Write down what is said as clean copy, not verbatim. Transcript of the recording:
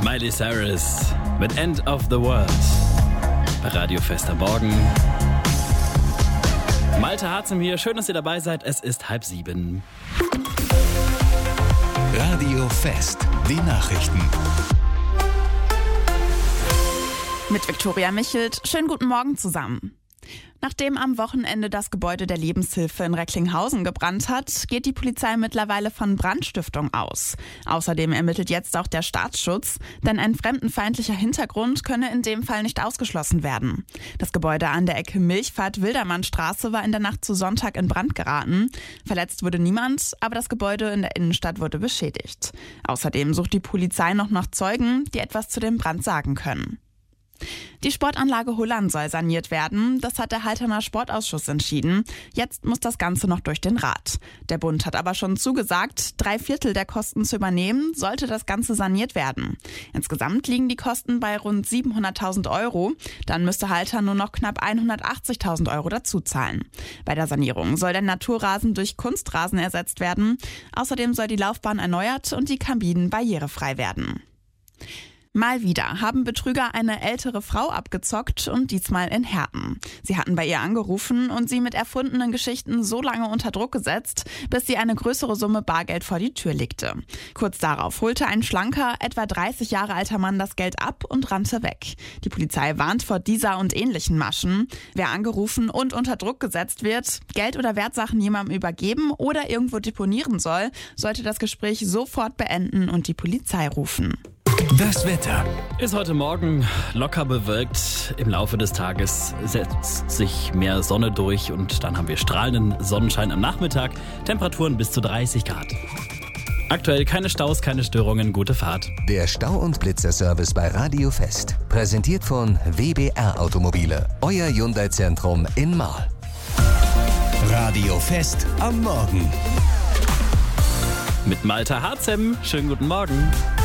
Miley Cyrus mit End of the World. Bei Radio Fest am Morgen. Malte Harzem hier, schön, dass ihr dabei seid. Es ist 6:30. Radio Fest, die Nachrichten. Mit Viktoria Michelt, schönen guten Morgen zusammen. Nachdem am Wochenende das Gebäude der Lebenshilfe in Recklinghausen gebrannt hat, geht die Polizei mittlerweile von Brandstiftung aus. Außerdem ermittelt jetzt auch der Staatsschutz, denn ein fremdenfeindlicher Hintergrund könne in dem Fall nicht ausgeschlossen werden. Das Gebäude an der Ecke Milchfahrt-Wildermannstraße war in der Nacht zu Sonntag in Brand geraten. Verletzt wurde niemand, aber das Gebäude in der Innenstadt wurde beschädigt. Außerdem sucht die Polizei noch nach Zeugen, die etwas zu dem Brand sagen können. Die Sportanlage Hullern soll saniert werden. Das hat der Halterner Sportausschuss entschieden. Jetzt muss das Ganze noch durch den Rat. Der Bund hat aber schon zugesagt, 3/4 der Kosten zu übernehmen, sollte das Ganze saniert werden. Insgesamt liegen die Kosten bei rund 700.000 Euro. Dann müsste Halter nur noch knapp 180.000 Euro dazuzahlen. Bei der Sanierung soll der Naturrasen durch Kunstrasen ersetzt werden. Außerdem soll die Laufbahn erneuert und die Kabinen barrierefrei werden. Mal wieder haben Betrüger eine ältere Frau abgezockt und diesmal in Herten. Sie hatten bei ihr angerufen und sie mit erfundenen Geschichten so lange unter Druck gesetzt, bis sie eine größere Summe Bargeld vor die Tür legte. Kurz darauf holte ein schlanker, etwa 30 Jahre alter Mann das Geld ab und rannte weg. Die Polizei warnt vor dieser und ähnlichen Maschen. Wer angerufen und unter Druck gesetzt wird, Geld oder Wertsachen jemandem übergeben oder irgendwo deponieren soll, sollte das Gespräch sofort beenden und die Polizei rufen. Das Wetter. Ist heute Morgen locker bewölkt. Im Laufe des Tages setzt sich mehr Sonne durch und dann haben wir strahlenden Sonnenschein am Nachmittag. Temperaturen bis zu 30 Grad. Aktuell keine Staus, keine Störungen, gute Fahrt. Der Stau- und Blitzerservice bei Radio Fest. Präsentiert von WBR Automobile. Euer Hyundai-Zentrum in Marl. Radio Fest am Morgen. Mit Malte Harzem. Schönen guten Morgen.